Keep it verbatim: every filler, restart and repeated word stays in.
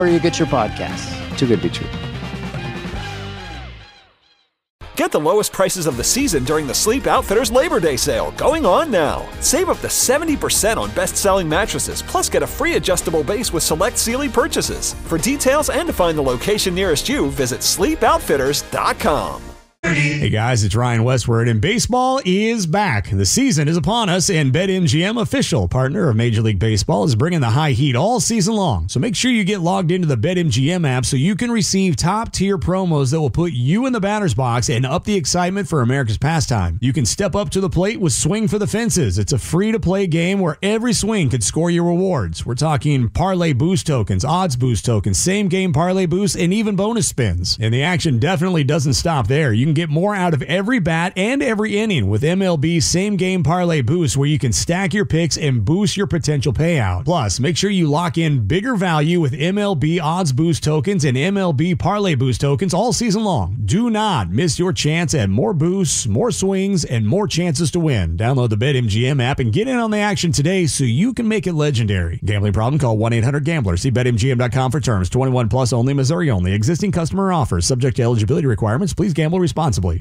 you get your podcasts. Too good to be true. Get the lowest prices of the season during the Sleep Outfitters Labor Day sale, going on now. Save up to seventy percent on best-selling mattresses, plus get a free adjustable base with select Sealy purchases. For details and to find the location nearest you, visit sleep outfitters dot com. Hey guys, it's Ryan Westward, and baseball is back. The season is upon us, and BetMGM, official partner of Major League Baseball, is bringing the high heat all season long. So make sure you get logged into the BetMGM app so you can receive top-tier promos that will put you in the batter's box and up the excitement for America's pastime. You can step up to the plate with Swing for the Fences. It's a free-to-play game where every swing could score your rewards. We're talking parlay boost tokens, odds boost tokens, same-game parlay boosts, and even bonus spins. And the action definitely doesn't stop there. You can get more out of every bat and every inning with M L B Same Game Parlay Boost, where you can stack your picks and boost your potential payout. Plus, make sure you lock in bigger value with M L B Odds Boost tokens and M L B Parlay Boost tokens all season long. Do not miss your chance at more boosts, more swings, and more chances to win. Download the BetMGM app and get in on the action today so you can make it legendary. Gambling problem? Call one eight hundred gambler. See Bet M G M dot com for terms. twenty-one plus only, Missouri only. Existing customer offers. Subject to eligibility requirements. Please gamble responsibly.